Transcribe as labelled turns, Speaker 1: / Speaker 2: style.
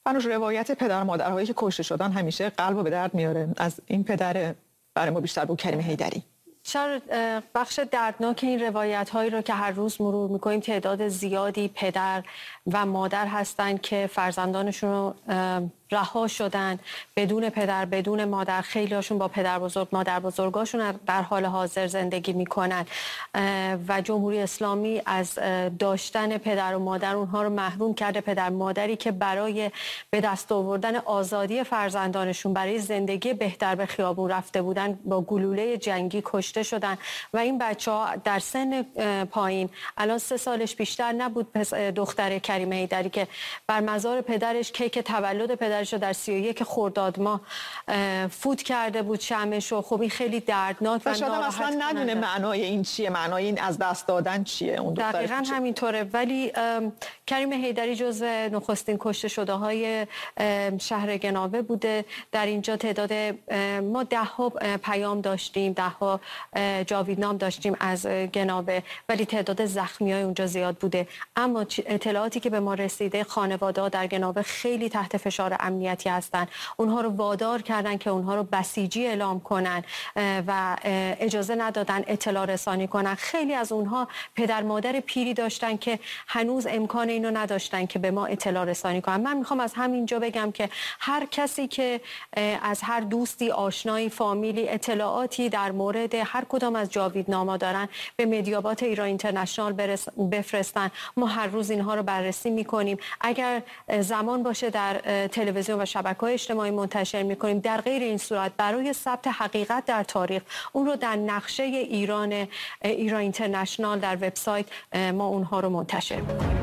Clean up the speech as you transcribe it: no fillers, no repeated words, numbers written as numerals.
Speaker 1: فنوش، روایت پدر مادرهایی که کشته شدن همیشه قلبو به درد میاره. از این پدر برای ما بیشتر بود کریم حیدری.
Speaker 2: شاید بخش دردناک این روایت هایی رو که هر روز مرور میکنیم، تعداد زیادی پدر و مادر هستند که فرزندانشون رو رها شدن بدون پدر بدون مادر. خیلی هاشون با پدر بزرگ مادر بزرگاشون در حال حاضر زندگی میکنن و جمهوری اسلامی از داشتن پدر و مادر اونها رو محروم کرده. پدر مادری که برای به دست آوردن آزادی فرزندانشون، برای زندگی بهتر به خیابون رفته بودن، با گلوله جنگی کشته شدن و این بچه‌ها در سن پایین، الان 3 سالش بیشتر نبود، دختر کریم حیدری که بر مزار پدرش کیک تولد پدرش رو در 31 خرداد ماه فوت کرده بود شمعش. و خب این خیلی دردناک و
Speaker 1: شاید اصلا ندونه معنای این چیه، معنای این از دست دادن چیه. اون
Speaker 2: دقیقاً همینطوره. ولی کریم حیدری جزو نخستین کشته شده های شهر گناوه بوده. در اینجا تعداد ما 10 پیام داشتیم، 10 جاویدنام داشتیم از گناوه، ولی تعداد زخمی های اونجا زیاد بوده. اما اطلاعاتی که به ما رسیده، خانواده ها در گناوه خیلی تحت فشار امنیتی هستن. اونها رو وادار کردن که اونها رو بسیجی اعلام کنن و اجازه ندادن اطلاع رسانی کنن. خیلی از اونها پدر مادر پیری داشتن که هنوز امکان اینو نداشتن که به ما اطلاع رسانی کنن. من میخوام از همینجا بگم که هر کسی که از هر دوستی، آشنایی، فامیلی اطلاعاتی در مورد هر کدام از جاویدنامه‌ها دارن، به مدیابات ایران اینترنشنال بفرستن. ما هر روز اینها رو بررسی میکنیم. اگر زمان باشه در تلویزیون و شبکه‌های اجتماعی منتشر میکنیم. در غیر این صورت برای ثبت حقیقت در تاریخ، اون رو در نقشه ایران اینترنشنال در وبسایت ما اونها رو منتشر میکنیم.